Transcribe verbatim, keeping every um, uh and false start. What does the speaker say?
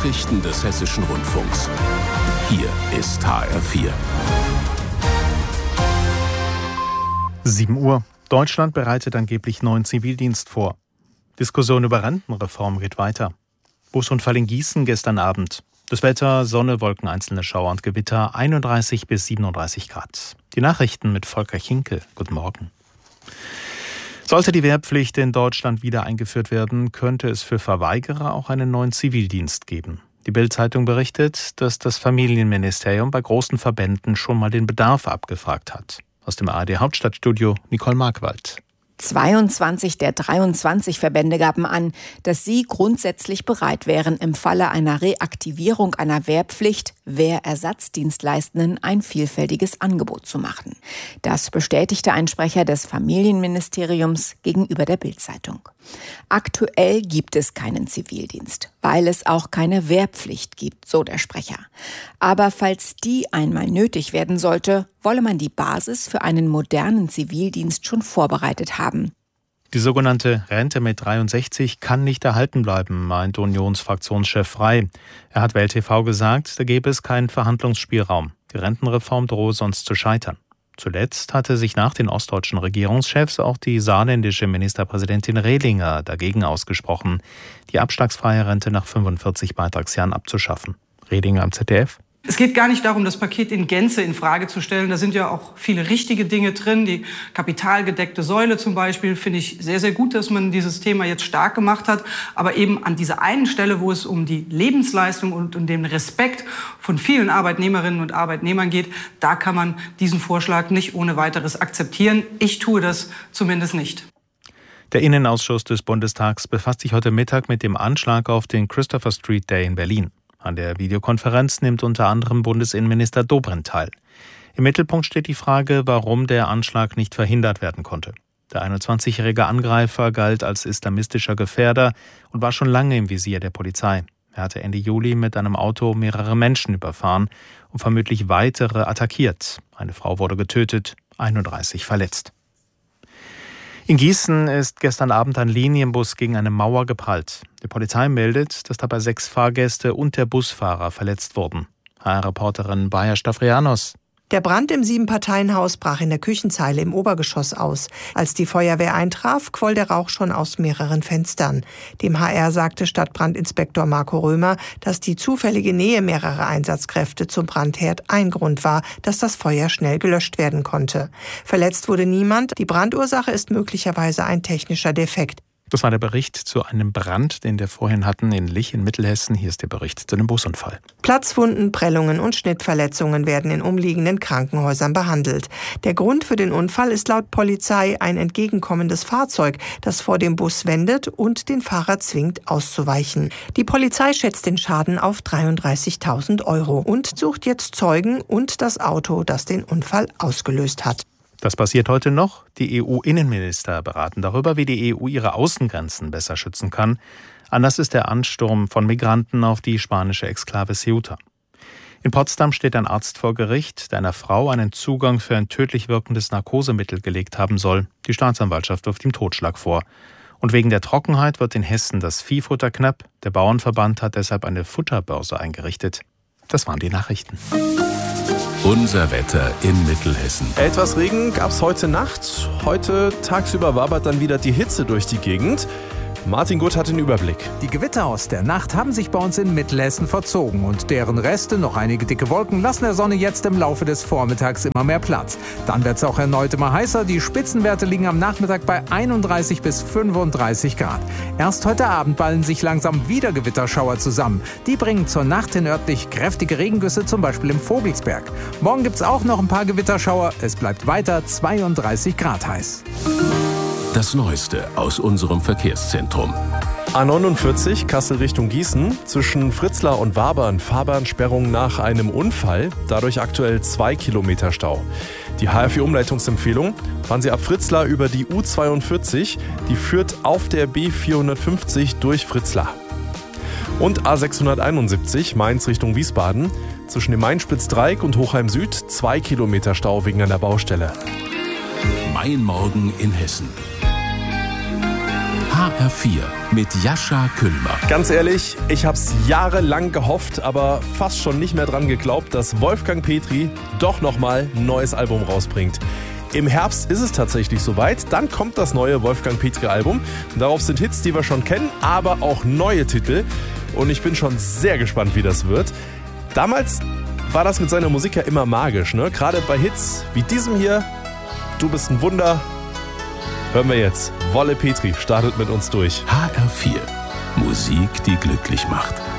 Nachrichten des Hessischen Rundfunks. Hier ist H R vier. sieben Uhr. Deutschland bereitet angeblich neuen Zivildienst vor. Diskussion über Rentenreform geht weiter. Busunfall in Gießen gestern Abend. Das Wetter, Sonne, Wolken, einzelne Schauer und Gewitter, einunddreißig bis siebenunddreißig Grad. Die Nachrichten mit Volker Chinke. Guten Morgen. Sollte die Wehrpflicht in Deutschland wieder eingeführt werden, könnte es für Verweigerer auch einen neuen Zivildienst geben. Die Bild-Zeitung berichtet, dass das Familienministerium bei großen Verbänden schon mal den Bedarf abgefragt hat. Aus dem A R D-Hauptstadtstudio Nicole Markwald. zweiundzwanzig der dreiundzwanzig Verbände gaben an, dass sie grundsätzlich bereit wären, im Falle einer Reaktivierung einer Wehrpflicht Wehrersatzdienstleistenden ein vielfältiges Angebot zu machen. Das bestätigte ein Sprecher des Familienministeriums gegenüber der Bild-Zeitung. Aktuell gibt es keinen Zivildienst, weil es auch keine Wehrpflicht gibt, so der Sprecher. Aber falls die einmal nötig werden sollte, wolle man die Basis für einen modernen Zivildienst schon vorbereitet haben. Die sogenannte Rente mit dreiundsechzig kann nicht erhalten bleiben, meint Unionsfraktionschef Frey. Er hat Welt T V gesagt, da gäbe es keinen Verhandlungsspielraum. Die Rentenreform drohe sonst zu scheitern. Zuletzt hatte sich nach den ostdeutschen Regierungschefs auch die saarländische Ministerpräsidentin Rehlinger dagegen ausgesprochen, die abschlagsfreie Rente nach fünfundvierzig Beitragsjahren abzuschaffen. Rehlinger am Z D F. Es geht gar nicht darum, das Paket in Gänze in Frage zu stellen. Da sind ja auch viele richtige Dinge drin. Die kapitalgedeckte Säule zum Beispiel finde ich sehr, sehr gut, dass man dieses Thema jetzt stark gemacht hat. Aber eben an dieser einen Stelle, wo es um die Lebensleistung und um den Respekt von vielen Arbeitnehmerinnen und Arbeitnehmern geht, da kann man diesen Vorschlag nicht ohne weiteres akzeptieren. Ich tue das zumindest nicht. Der Innenausschuss des Bundestags befasst sich heute Mittag mit dem Anschlag auf den Christopher Street Day in Berlin. An der Videokonferenz nimmt unter anderem Bundesinnenminister Dobrindt teil. Im Mittelpunkt steht die Frage, warum der Anschlag nicht verhindert werden konnte. Der einundzwanzigjährige Angreifer galt als islamistischer Gefährder und war schon lange im Visier der Polizei. Er hatte Ende Juli mit einem Auto mehrere Menschen überfahren und vermutlich weitere attackiert. Eine Frau wurde getötet, einunddreißig verletzt. In Gießen ist gestern Abend ein Linienbus gegen eine Mauer geprallt. Die Polizei meldet, dass dabei sechs Fahrgäste und der Busfahrer verletzt wurden. H R-Reporterin Baja Stavrianos. Der Brand im Sieben-Parteien-Haus brach in der Küchenzeile im Obergeschoss aus. Als die Feuerwehr eintraf, quoll der Rauch schon aus mehreren Fenstern. Dem H R sagte Stadtbrandinspektor Marco Römer, dass die zufällige Nähe mehrerer Einsatzkräfte zum Brandherd ein Grund war, dass das Feuer schnell gelöscht werden konnte. Verletzt wurde niemand. Die Brandursache ist möglicherweise ein technischer Defekt. Das war der Bericht zu einem Brand, den wir vorhin hatten in Lich in Mittelhessen. Hier ist der Bericht zu dem Busunfall. Platzwunden, Prellungen und Schnittverletzungen werden in umliegenden Krankenhäusern behandelt. Der Grund für den Unfall ist laut Polizei ein entgegenkommendes Fahrzeug, das vor dem Bus wendet und den Fahrer zwingt, auszuweichen. Die Polizei schätzt den Schaden auf dreiunddreißigtausend Euro und sucht jetzt Zeugen und das Auto, das den Unfall ausgelöst hat. Das passiert heute noch. Die E U-Innenminister beraten darüber, wie die E U ihre Außengrenzen besser schützen kann. Anders ist der Ansturm von Migranten auf die spanische Exklave Ceuta. In Potsdam steht ein Arzt vor Gericht, der einer Frau einen Zugang für ein tödlich wirkendes Narkosemittel gelegt haben soll. Die Staatsanwaltschaft wirft ihm Totschlag vor. Und wegen der Trockenheit wird in Hessen das Viehfutter knapp. Der Bauernverband hat deshalb eine Futterbörse eingerichtet. Das waren die Nachrichten. Unser Wetter in Mittelhessen. Etwas Regen gab es heute Nacht. Heute tagsüber wabert dann wieder die Hitze durch die Gegend. Martin Gutt hat den Überblick. Die Gewitter aus der Nacht haben sich bei uns in Mittelhessen verzogen und deren Reste, noch einige dicke Wolken, lassen der Sonne jetzt im Laufe des Vormittags immer mehr Platz. Dann wird es auch erneut immer heißer. Die Spitzenwerte liegen am Nachmittag bei einunddreißig bis fünfunddreißig Grad. Erst heute Abend ballen sich langsam wieder Gewitterschauer zusammen. Die bringen zur Nacht hin örtlich kräftige Regengüsse, zum Beispiel im Vogelsberg. Morgen gibt es auch noch ein paar Gewitterschauer. Es bleibt weiter zweiunddreißig Grad heiß. Das Neueste aus unserem Verkehrszentrum. A neunundvierzig Kassel Richtung Gießen. Zwischen Fritzlar und Wabern Fahrbahnsperrung nach einem Unfall. Dadurch aktuell zwei Kilometer Stau. Die H R vier Umleitungsempfehlung: fahren Sie ab Fritzlar über die U zweiundvierzig. Die führt auf der B vierhundertfünfzig durch Fritzlar. Und A sechshunderteinundsiebzig Mainz Richtung Wiesbaden. Zwischen dem Main-Spitzdreieck und Hochheim Süd zwei Kilometer Stau wegen einer Baustelle. Mein Morgen in Hessen. H H R vier mit Jascha Küllmer. Ganz ehrlich, ich habe es jahrelang gehofft, aber fast schon nicht mehr dran geglaubt, dass Wolfgang Petri doch nochmal ein neues Album rausbringt. Im Herbst ist es tatsächlich soweit, dann kommt das neue Wolfgang Petri-Album. Darauf sind Hits, die wir schon kennen, aber auch neue Titel. Und ich bin schon sehr gespannt, wie das wird. Damals war das mit seiner Musik ja immer magisch, ne? Gerade bei Hits wie diesem hier, Du bist ein Wunder. Hören wir jetzt. Wolle Petri startet mit uns durch. H R vier. Musik, die glücklich macht.